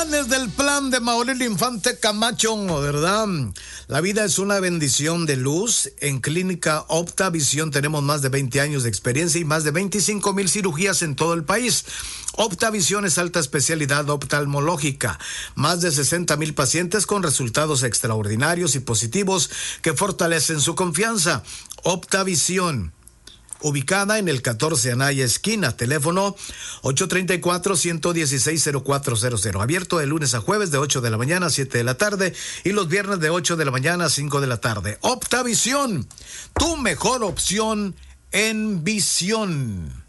Planes del plan de Maurelio Infante Camacho, ¿verdad? La vida es una bendición de luz. En Clínica Optavisión tenemos más de 20 años de experiencia y más de 25,000 cirugías en todo el país. Optavisión es alta especialidad oftalmológica. Más de 60,000 pacientes con resultados extraordinarios y positivos que fortalecen su confianza. Optavisión, ubicada en el 14 Anaya esquina, teléfono 834-116-0400. Abierto de lunes a jueves de 8 de la mañana a 7 de la tarde y los viernes de 8 de la mañana a 5 de la tarde. Optavisión, tu mejor opción en visión.